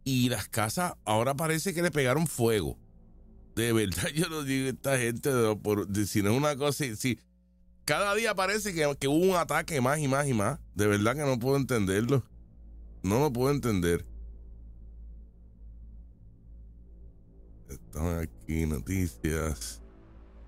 y las casas ahora parece que le pegaron fuego. De verdad, yo no digo esta gente, si no es una cosa, si cada día parece que hubo un ataque más y más y más. De verdad que no puedo entenderlo. No lo puedo entender. Estamos aquí, noticias.